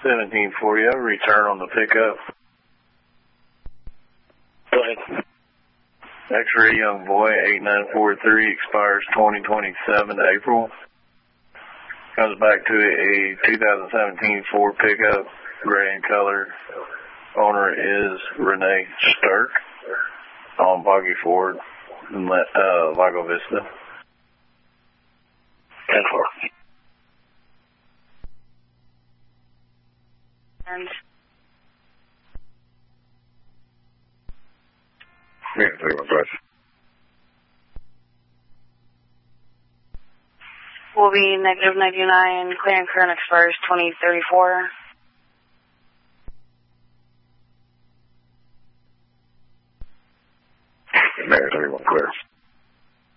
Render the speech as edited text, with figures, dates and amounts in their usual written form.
1740, return on the pickup. Go ahead. X-ray young boy, 8943, expires 2027 April. Comes back to a 2017 Ford pickup, gray in color. Owner is Renee Sturk on Boggy Ford in Lago Vista. 10-4. And Yeah, take my question. will be -99, clearing current expires 2034.